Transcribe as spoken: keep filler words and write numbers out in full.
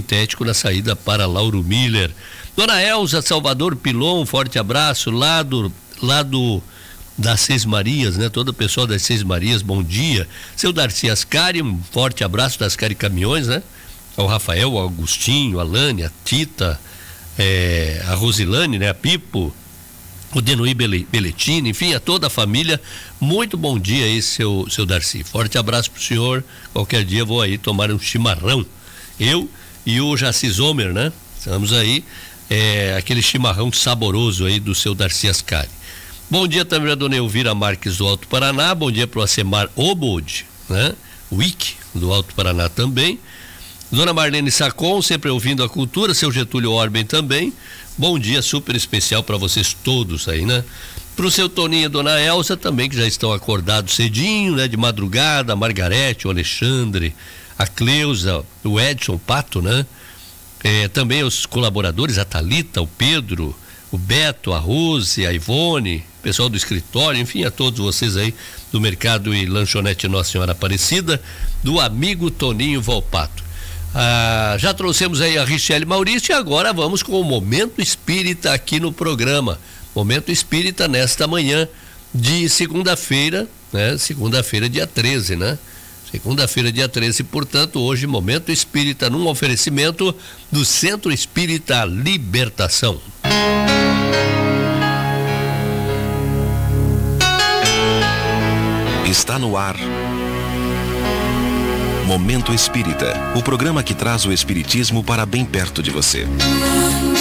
sintético na saída para Lauro Miller. Dona Elza Salvador Pilon, um forte abraço lá do, lá do das Seis Marias, né? Todo o pessoal das Seis Marias, bom dia. Seu Darcy Ascari, um forte abraço das Ascari Caminhões, né? Ao Rafael, ao Agostinho, a Lane, a Tita, é, a Rosilane, né? A Pipo, o Denuí Beletini, enfim, a toda a família. Muito bom dia aí, seu, seu Darcy. Forte abraço pro senhor. Qualquer dia vou aí tomar um chimarrão. Eu e o Jaci Zomer, né? Estamos aí, é, aquele chimarrão saboroso aí do seu Darcy Ascari. Bom dia também a dona Elvira Marques do Alto Paraná, bom dia para o Acemar Obod, né? Wick do Alto Paraná também. Dona Marlene Sacon, sempre ouvindo a cultura, seu Getúlio Orben também. Bom dia super especial para vocês todos aí, né? Pro seu Toninho e dona Elza também, que já estão acordados cedinho, né? De madrugada, a Margarete, o Alexandre, a Cleusa, o Edson Pato, né? É, também os colaboradores, a Thalita, o Pedro, o Beto, a Rose, a Ivone, pessoal do escritório, enfim, a todos vocês aí do Mercado e Lanchonete Nossa Senhora Aparecida, do amigo Toninho Volpato. Ah, já trouxemos aí a Richelle Maurício e agora vamos com o Momento Espírita aqui no programa. Momento Espírita nesta manhã de segunda-feira, né? Segunda-feira, dia treze, né? Segunda-feira, dia treze, portanto, hoje, Momento Espírita num oferecimento do Centro Espírita Libertação. Está no ar Momento Espírita, o programa que traz o espiritismo para bem perto de você.